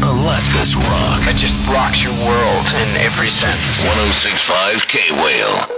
Alaska's rock. It just rocks your world in every sense. 106.5 K-Whale.